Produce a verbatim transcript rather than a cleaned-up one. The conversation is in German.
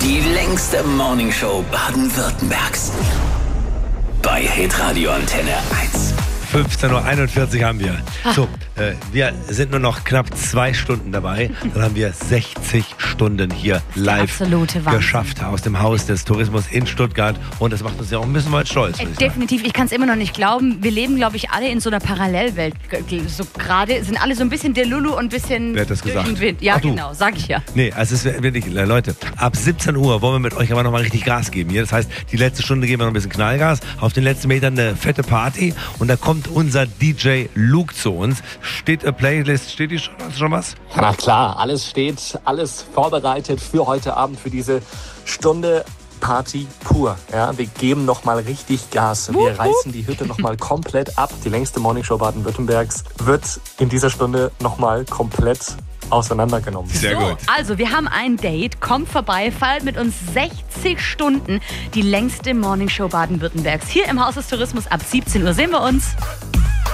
Die längste Morningshow Baden-Württembergs. Bei Hitradio Antenne eins. fünfzehn Uhr einundvierzig haben wir. So, äh, wir sind nur noch knapp zwei Stunden dabei. Dann haben wir sechzig Stunden hier live geschafft aus dem Haus des Tourismus in Stuttgart. Und das macht uns ja auch ein bisschen mal stolz. Äh, definitiv, ich kann es immer noch nicht glauben. Wir leben, glaube ich, alle in so einer Parallelwelt. So gerade sind alle so ein bisschen Delulu und ein bisschen Wer hat das gesagt? durch den Wind. Ja, Ach, du. genau, sag ich ja. Nee, also es ist wirklich, Leute, ab siebzehn Uhr wollen wir mit euch aber nochmal richtig Gas geben hier. Das heißt, die letzte Stunde geben wir noch ein bisschen Knallgas. Auf den letzten Metern eine fette Party. Und da kommt unser D J Luke zu uns. Steht eine Playlist, steht die schon, hast du schon was? Na klar, alles steht, alles vorbereitet für heute Abend, für diese Stunde Party pur. Ja, wir geben nochmal richtig Gas. Wir reißen die Hütte nochmal komplett ab. Die längste Morningshow Baden-Württembergs wird in dieser Stunde nochmal komplett auseinandergenommen. Sehr so, gut. Also, wir haben ein Date. Kommt vorbei, feiert mit uns sechzig Stunden die längste Morningshow Baden-Württembergs. Hier im Haus des Tourismus ab siebzehn Uhr sehen wir uns.